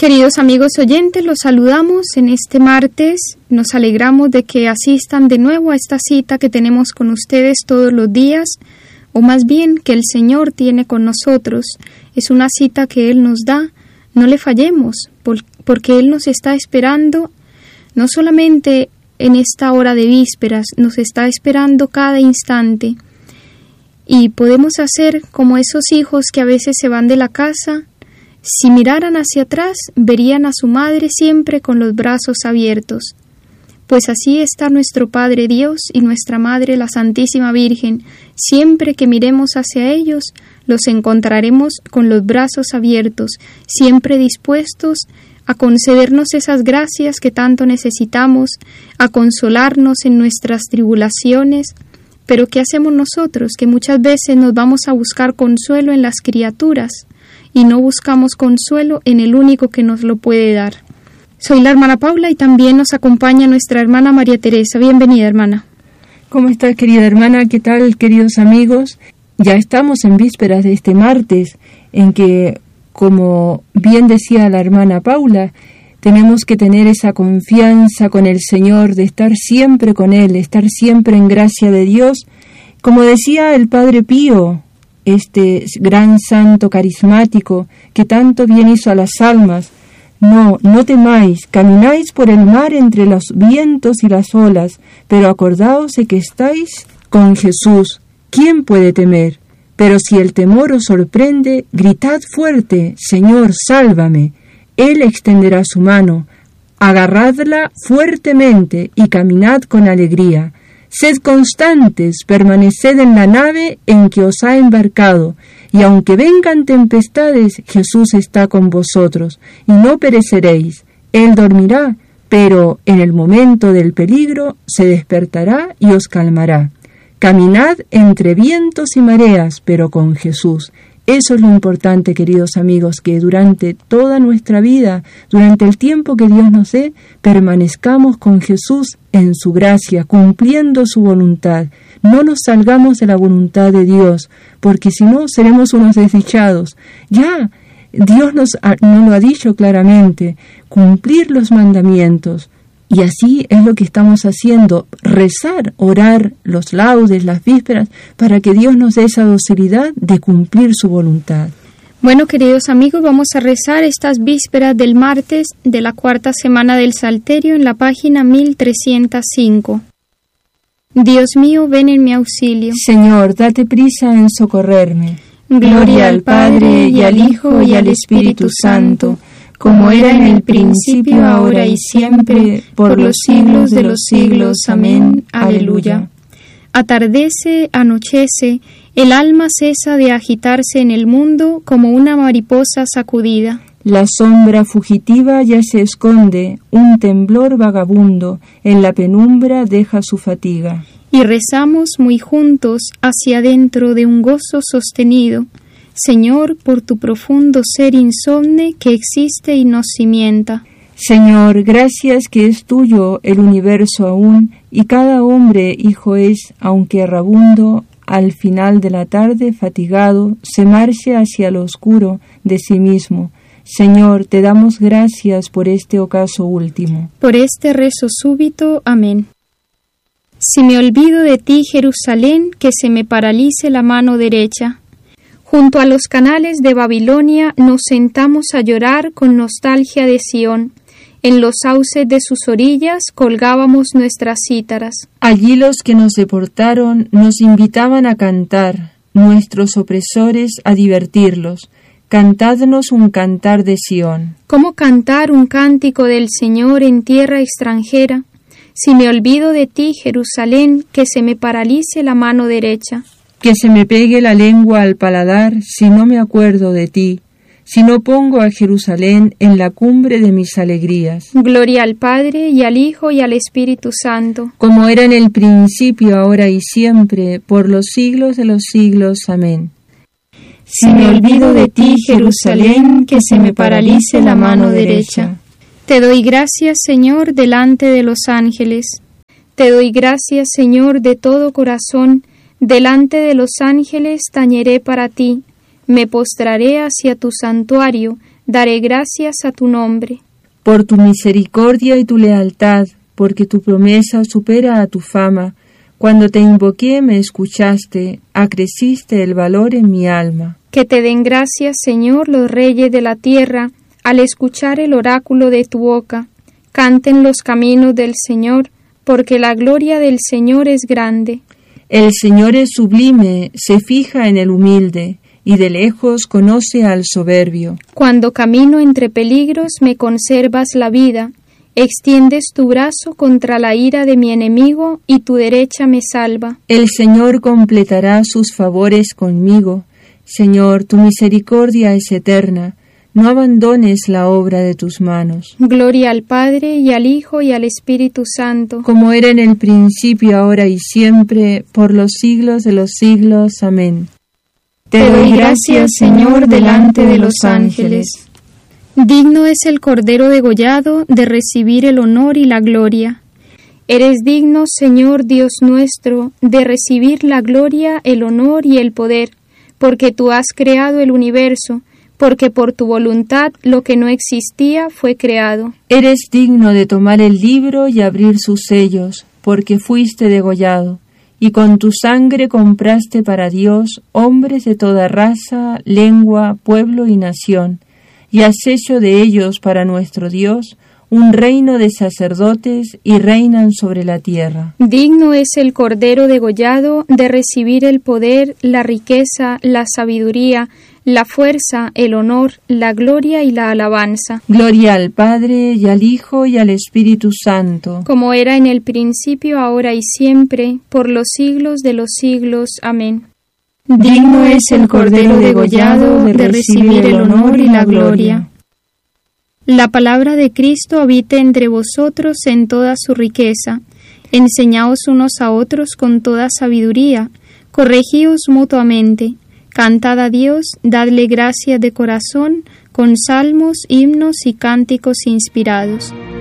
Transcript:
Queridos amigos oyentes, los saludamos en este martes. Nos alegramos de que asistan de nuevo a esta cita que tenemos con ustedes todos los días, o más bien que el Señor tiene con nosotros. Es una cita que Él nos da. No le fallemos, porque Él nos está esperando, no solamente en esta hora de vísperas, nos está esperando cada instante. Y podemos hacer como esos hijos que a veces se van de la casa. Si miraran hacia atrás, verían a su madre siempre con los brazos abiertos. Pues así está nuestro Padre Dios y nuestra Madre la Santísima Virgen. Siempre que miremos hacia ellos, los encontraremos con los brazos abiertos, siempre dispuestos a concedernos esas gracias que tanto necesitamos, a consolarnos en nuestras tribulaciones. Pero ¿qué hacemos nosotros? Que muchas veces nos vamos a buscar consuelo en las criaturas y no buscamos consuelo en el único que nos lo puede dar. Soy la hermana Paula y también nos acompaña nuestra hermana María Teresa. Bienvenida, hermana. ¿Cómo estás, querida hermana? ¿Qué tal, queridos amigos? Ya estamos en vísperas de este martes, en que, como bien decía la hermana Paula, tenemos que tener esa confianza con el Señor, de estar siempre con Él, de estar siempre en gracia de Dios. Como decía el Padre Pío, este gran santo carismático que tanto bien hizo a las almas: no temáis, camináis por el mar entre los vientos y las olas, pero acordaos de que estáis con Jesús. ¿Quién puede temer? Pero si el temor os sorprende, gritad fuerte: Señor, sálvame. Él extenderá su mano, agarradla fuertemente y caminad con alegría. Sed constantes, permaneced en la nave en que os ha embarcado, y aunque vengan tempestades, Jesús está con vosotros, y no pereceréis. Él dormirá, pero en el momento del peligro se despertará y os calmará. Caminad entre vientos y mareas, pero con Jesús. Eso es lo importante, queridos amigos, que durante toda nuestra vida, durante el tiempo que Dios nos dé, permanezcamos con Jesús en su gracia, cumpliendo su voluntad. No nos salgamos de la voluntad de Dios, porque si no seremos unos desdichados. Ya Dios nos lo ha dicho claramente: cumplir los mandamientos. Y así es lo que estamos haciendo: rezar, orar, los laudes, las vísperas, para que Dios nos dé esa docilidad de cumplir su voluntad. Bueno, queridos amigos, vamos a rezar estas vísperas del martes de la cuarta semana del Salterio en la página 1305. Dios mío, ven en mi auxilio. Señor, date prisa en socorrerme. Gloria al Padre, y al Hijo, y al Espíritu Santo, como era en el principio, ahora y siempre, por los siglos de los siglos. Amén. Aleluya. Atardece, anochece, el alma cesa de agitarse en el mundo como una mariposa sacudida. La sombra fugitiva ya se esconde, un temblor vagabundo en la penumbra deja su fatiga. Y rezamos muy juntos hacia adentro de un gozo sostenido. Señor, por tu profundo ser insomne que existe y nos cimienta. Señor, gracias que es tuyo el universo aún, y cada hombre hijo es, aunque errabundo, al final de la tarde fatigado, se marcha hacia lo oscuro de sí mismo. Señor, te damos gracias por este ocaso último. Por este rezo súbito. Amén. Si me olvido de ti, Jerusalén, que se me paralice la mano derecha. Junto a los canales de Babilonia nos sentamos a llorar con nostalgia de Sión. En los sauces de sus orillas colgábamos nuestras cítaras. Allí los que nos deportaron nos invitaban a cantar, nuestros opresores a divertirlos. Cantadnos un cantar de Sión. ¿Cómo cantar un cántico del Señor en tierra extranjera? Si me olvido de ti, Jerusalén, que se me paralice la mano derecha. Que se me pegue la lengua al paladar si no me acuerdo de ti, si no pongo a Jerusalén en la cumbre de mis alegrías. Gloria al Padre, y al Hijo, y al Espíritu Santo. Como era en el principio, ahora y siempre, por los siglos de los siglos. Amén. Si me olvido de ti, Jerusalén, que se me paralice la mano derecha. Te doy gracias, Señor, delante de los ángeles. Te doy gracias, Señor, de todo corazón. Delante de los ángeles tañeré para ti. Me postraré hacia tu santuario, daré gracias a tu nombre. Por tu misericordia y tu lealtad, porque tu promesa supera a tu fama. Cuando te invoqué me escuchaste, acreciste el valor en mi alma. Que te den gracias, Señor, los reyes de la tierra, al escuchar el oráculo de tu boca. Canten los caminos del Señor, porque la gloria del Señor es grande. El Señor es sublime, se fija en el humilde, y de lejos conoce al soberbio. Cuando camino entre peligros me conservas la vida. Extiendes tu brazo contra la ira de mi enemigo, y tu derecha me salva. El Señor completará sus favores conmigo. Señor, tu misericordia es eterna. No abandones la obra de tus manos. Gloria al Padre, y al Hijo, y al Espíritu Santo. Como era en el principio, ahora y siempre, por los siglos de los siglos. Amén. Te doy gracias, Señor, delante de los ángeles. Digno es el Cordero degollado de recibir el honor y la gloria. Eres digno, Señor Dios nuestro, de recibir la gloria, el honor y el poder, porque tú has creado el universo, porque por tu voluntad lo que no existía fue creado. Eres digno de tomar el libro y abrir sus sellos, porque fuiste degollado, y con tu sangre compraste para Dios hombres de toda raza, lengua, pueblo y nación, y has hecho de ellos para nuestro Dios un reino de sacerdotes y reinan sobre la tierra. Digno es el Cordero degollado de recibir el poder, la riqueza, la sabiduría, la fuerza, el honor, la gloria y la alabanza. Gloria al Padre, y al Hijo, y al Espíritu Santo. Como era en el principio, ahora y siempre, por los siglos de los siglos. Amén. Digno es el Cordero degollado de recibir el honor y la gloria. La palabra de Cristo habite entre vosotros en toda su riqueza. Enseñaos unos a otros con toda sabiduría. Corregíos mutuamente. Cantad a Dios, dadle gracias de corazón, con salmos, himnos y cánticos inspirados.